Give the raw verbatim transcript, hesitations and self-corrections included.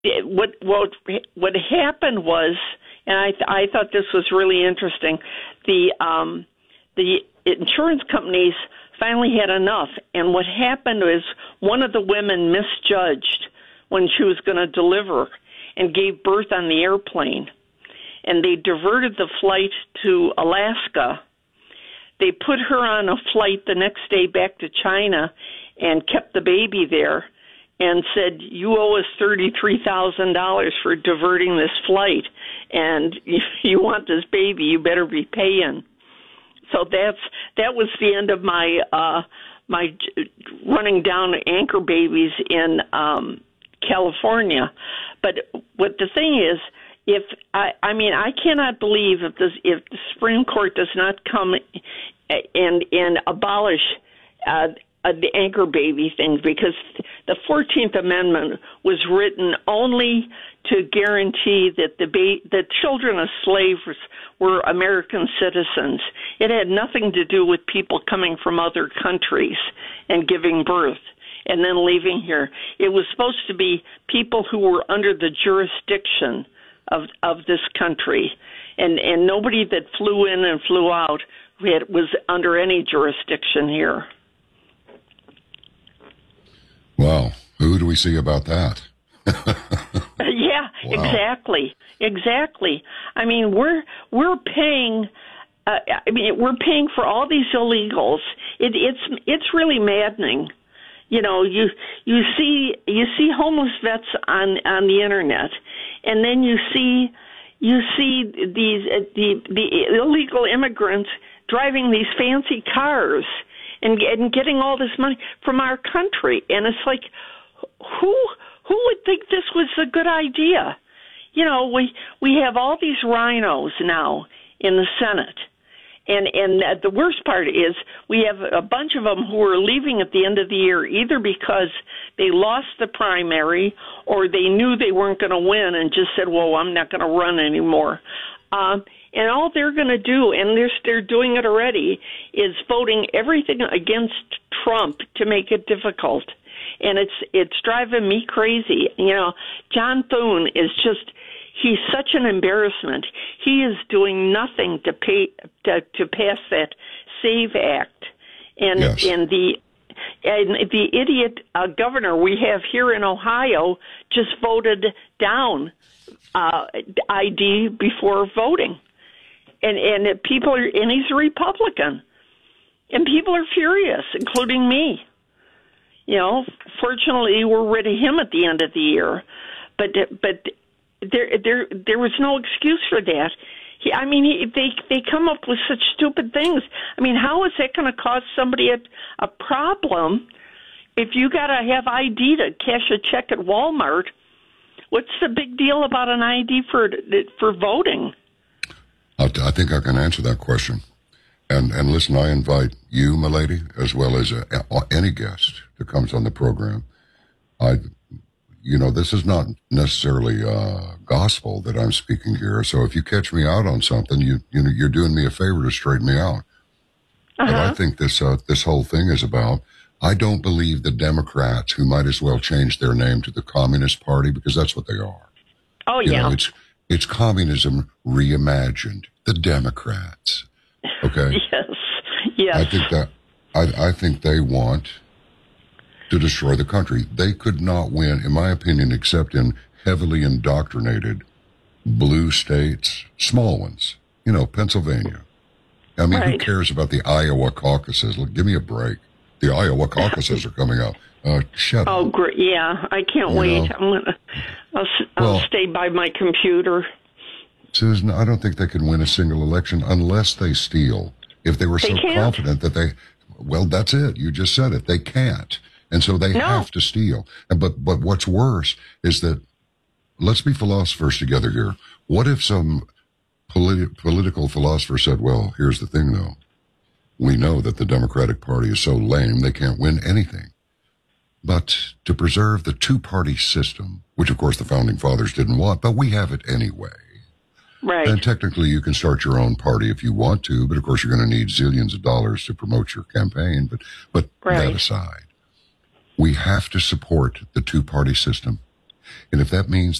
what what what happened was, and I th- I thought this was really interesting. The um, the insurance companies finally had enough, and what happened is one of the women misjudged when she was going to deliver and gave birth on the airplane, and they diverted the flight to Alaska. They put her on a flight the next day back to China and kept the baby there and said, you owe us thirty-three thousand dollars for diverting this flight, and if you want this baby, you better be paying. So that's that was the end of my uh, my running down anchor babies in um, California. But what the thing is, if I, I mean, I cannot believe if this, if the Supreme Court does not come and and abolish uh, uh, the anchor baby thing, because the fourteenth Amendment was written only to guarantee that the ba- the children of slaves were American citizens. It had nothing to do with people coming from other countries and giving birth and then leaving here. It was supposed to be people who were under the jurisdiction of of this country, and and nobody that flew in and flew out had, was under any jurisdiction here. Wow, who do we see about that? Yeah, wow. exactly, exactly. I mean, we're we're paying. Uh, I mean, we're paying for all these illegals. It, it's it's really maddening. You know, you you see you see homeless vets on, on the internet, and then you see you see these uh, the the illegal immigrants driving these fancy cars and and getting all this money from our country, and it's like, who who would think this was a good idea? You know, we we have all these rhinos now in the Senate. And and the worst part is we have a bunch of them who are leaving at the end of the year, either because they lost the primary or they knew they weren't going to win and just said, well, I'm not going to run anymore. Um, and all they're going to do, and they're, they're doing it already, is voting everything against Trump to make it difficult. And it's it's driving me crazy. You know, John Thune is just... He's such an embarrassment. He is doing nothing to pay to, to pass that SAVE Act, and yes. and the and the idiot uh, governor we have here in Ohio just voted down uh, I D before voting, and and people are and he's a Republican, and people are furious, including me. You know, fortunately, we're rid of him at the end of the year, but but. There, there, there was no excuse for that. He, I mean, he, they they come up with such stupid things. I mean, how is that going to cause somebody a, a problem if you got to have I D to cash a check at Walmart? What's the big deal about an I D for for voting? I'll, I think I can answer that question. And and listen, I invite you, my lady, as well as uh, any guest that comes on the program. I. You know, this is not necessarily uh, gospel that I'm speaking here. So if you catch me out on something, you you know, you're doing me a favor to straighten me out. Uh-huh. But I think this uh, this whole thing is about. I don't believe the Democrats, who might as well change their name to the Communist Party, because that's what they are. Oh you yeah, know, it's it's communism reimagined. The Democrats. Okay. yes. Yes. I think that I I think they want to destroy the country. They could not win, in my opinion, except in heavily indoctrinated blue states, small ones, you know, Pennsylvania. I mean, right. Who cares about the Iowa caucuses? Look, give me a break. The Iowa caucuses are coming up. Uh, shut oh, up. great. Yeah, I can't you wait. Know? I'm gonna, I'll, I'll well, stay by my computer. Susan, I don't think they can win a single election unless they steal. If they were they so can't. confident that they, well, that's it. You just said it. They can't. And so they no. have to steal. And but but what's worse is that, let's be philosophers together here. What if some politi- political philosopher said, well, here's the thing, though. We know that the Democratic Party is so lame they can't win anything. But to preserve the two-party system, which, of course, the Founding Fathers didn't want, but we have it anyway. Right. And technically, you can start your own party if you want to, but, of course, you're going to need zillions of dollars to promote your campaign. But, but right. that aside. We have to support the two-party system. And if that means